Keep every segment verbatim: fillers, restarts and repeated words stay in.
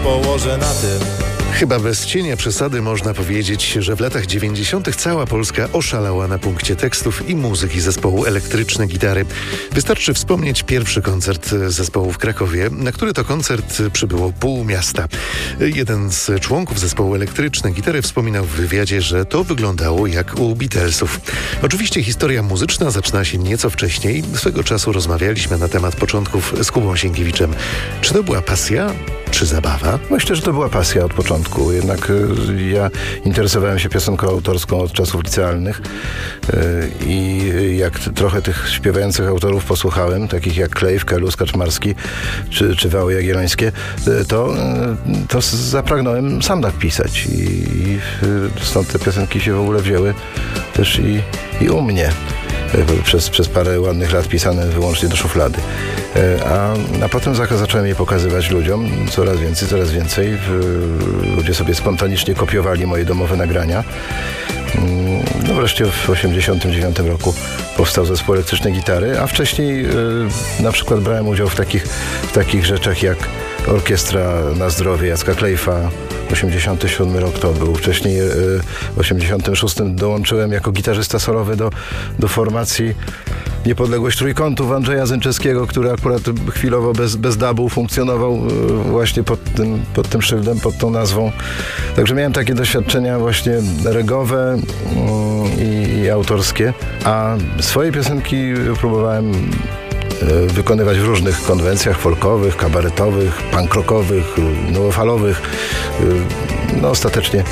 położę na tym. Chyba bez cienia przesady można powiedzieć, że w latach dziewięćdziesiątych cała Polska oszalała na punkcie tekstów i muzyki zespołu Elektryczne Gitary. Wystarczy wspomnieć pierwszy koncert zespołu w Krakowie, na który to koncert przybyło pół miasta. Jeden z członków zespołu Elektryczne Gitary wspominał w wywiadzie, że to wyglądało jak u Beatlesów. Oczywiście historia muzyczna zaczyna się nieco wcześniej. Swego czasu rozmawialiśmy na temat początków z Kubą Sienkiewiczem. Czy to była pasja? Czy zabawa? Myślę, że to była pasja od początku. Jednak y, ja interesowałem się piosenką autorską od czasów licealnych y, i jak t- trochę tych śpiewających autorów posłuchałem, takich jak Klejf, Kelus, Kaczmarski czy, czy Wały Jagiellońskie, y, to, y, to zapragnąłem sam tak pisać i, i y, stąd te piosenki się w ogóle wzięły też i, i u mnie. Przez, przez parę ładnych lat pisane wyłącznie do szuflady. A, a potem zacząłem je pokazywać ludziom coraz więcej, coraz więcej. Ludzie sobie spontanicznie kopiowali moje domowe nagrania. No wreszcie w osiemdziesiątym dziewiątym roku powstał zespół Elektryczne Gitary, a wcześniej na przykład brałem udział w takich, w takich rzeczach jak Orkiestra na zdrowie Jacka Klejfa. osiemdziesiąty siódmy rok to był. Wcześniej w osiemdziesiątym szóstym dołączyłem jako gitarzysta solowy do, do formacji Niepodległość Trójkątów Andrzeja Zęczewskiego, który akurat chwilowo bez, bez dubu funkcjonował właśnie pod tym, pod tym szyldem, pod tą nazwą. Także miałem takie doświadczenia właśnie regowe i, i autorskie, a swoje piosenki próbowałem wykonywać w różnych konwencjach folkowych, kabaretowych, punk rockowych, nowofalowych. No ostatecznie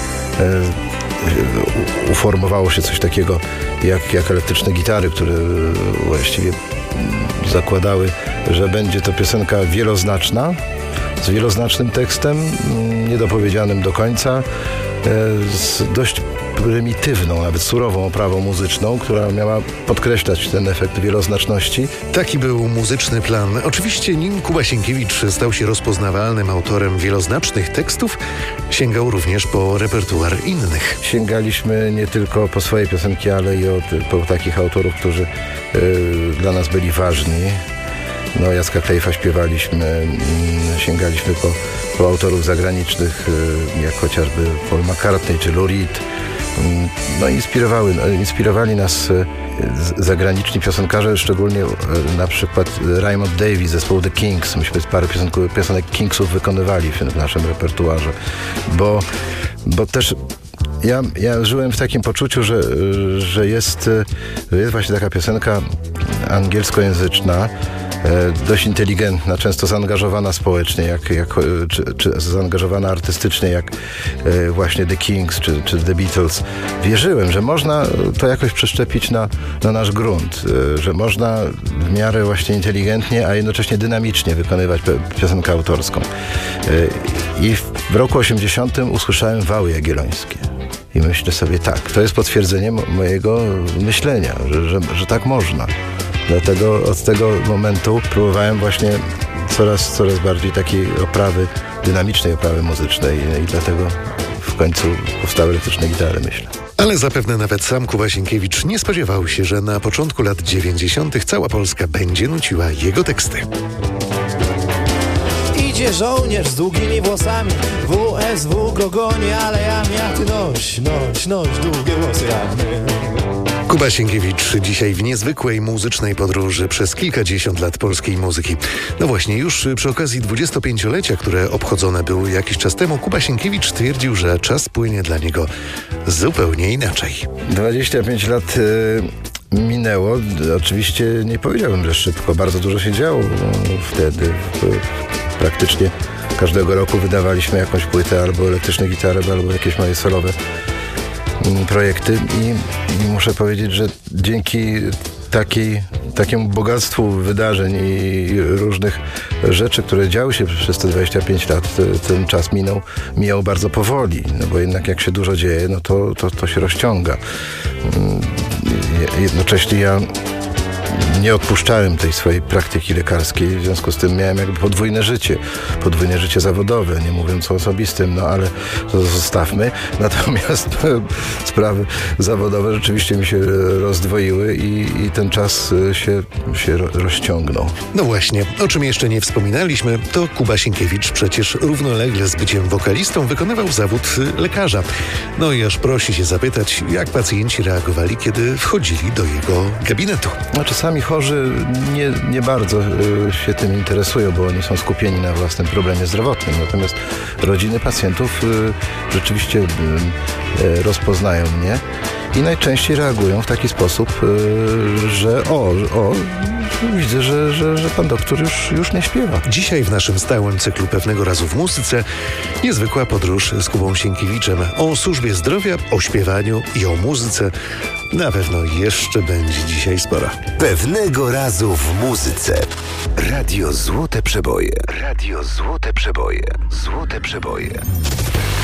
uformowało się coś takiego jak, jak Elektryczne Gitary, które właściwie zakładały, że będzie to piosenka wieloznaczna, z wieloznacznym tekstem, niedopowiedzianym do końca, z dość prymitywną, nawet surową oprawą muzyczną, która miała podkreślać ten efekt wieloznaczności. Taki był muzyczny plan. Oczywiście nim Kuba Sienkiewicz stał się rozpoznawalnym autorem wieloznacznych tekstów, sięgał również po repertuar innych. Sięgaliśmy nie tylko po swoje piosenki, ale i od, po takich autorów, którzy y, dla nas byli ważni. No, Jacka Klejfa śpiewaliśmy, sięgaliśmy po, po autorów zagranicznych, jak chociażby Paul McCartney czy Lou Reed. No, inspirowały, inspirowali nas zagraniczni piosenkarze, szczególnie na przykład Raymond Davis, zespołu The Kings. Myśmy parę piosenk- piosenek Kingsów wykonywali w, w naszym repertuarze, bo, bo też ja, ja żyłem w takim poczuciu, że, że jest, że jest właśnie taka piosenka angielskojęzyczna, dość inteligentna, często zaangażowana społecznie, jak, jak, czy, czy zaangażowana artystycznie, jak właśnie The Kings czy, czy The Beatles. Wierzyłem, że można to jakoś przeszczepić na, na nasz grunt, że można w miarę właśnie inteligentnie, a jednocześnie dynamicznie wykonywać piosenkę autorską. I w roku osiemdziesiątym usłyszałem Wały Jagiellońskie. I myślę sobie, tak, to jest potwierdzenie mo- mojego myślenia, że, że, że tak można. Dlatego od tego momentu próbowałem właśnie coraz, coraz bardziej takiej oprawy, dynamicznej oprawy muzycznej i dlatego w końcu powstały Elektryczne Gitary, myślę. Ale zapewne nawet sam Kuba Sienkiewicz nie spodziewał się, że na początku lat dziewięćdziesiątych cała Polska będzie nuciła jego teksty. Idzie żołnierz z długimi włosami, W S W go goni, ale ja ja ty noś, noś, noś, długie włosy jak my. Kuba Sienkiewicz dzisiaj w niezwykłej muzycznej podróży przez kilkadziesiąt lat polskiej muzyki. No właśnie, już przy okazji dwudziestopięciolecia, które obchodzone były jakiś czas temu, Kuba Sienkiewicz twierdził, że czas płynie dla niego zupełnie inaczej. dwadzieścia pięć lat y, minęło. Oczywiście nie powiedziałbym, że szybko. Bardzo dużo się działo wtedy. Praktycznie każdego roku wydawaliśmy jakąś płytę, albo Elektryczne Gitary, albo jakieś moje solowe projekty i, i muszę powiedzieć, że dzięki takiej, takiemu bogactwu wydarzeń i różnych rzeczy, które działy się przez te dwadzieścia pięć lat, te, ten czas minął, mijał bardzo powoli, no bo jednak jak się dużo dzieje, no to, to, to się rozciąga. Jednocześnie ja nie odpuszczałem tej swojej praktyki lekarskiej, w związku z tym miałem jakby podwójne życie, podwójne życie zawodowe, nie mówiąc o osobistym, no ale to zostawmy. Natomiast sprawy zawodowe rzeczywiście mi się rozdwoiły i, i ten czas się, się rozciągnął. No właśnie, o czym jeszcze nie wspominaliśmy, to Kuba Sienkiewicz przecież równolegle z byciem wokalistą wykonywał zawód lekarza. No i aż prosi się zapytać, jak pacjenci reagowali, kiedy wchodzili do jego gabinetu. No, czasami chorzy nie, nie bardzo y, się tym interesują, bo oni są skupieni na własnym problemie zdrowotnym. Natomiast rodziny pacjentów y, rzeczywiście y, y, rozpoznają mnie i najczęściej reagują w taki sposób, y, że o, o widzę, że, że, że pan doktor już, już nie śpiewa. Dzisiaj w naszym stałym cyklu Pewnego razu w muzyce niezwykła podróż z Kubą Sienkiewiczem. O służbie zdrowia, o śpiewaniu i o muzyce na pewno jeszcze będzie dzisiaj sporo. Pewnego razu w muzyce. Radio Złote Przeboje. Radio Złote Przeboje. Złote Przeboje.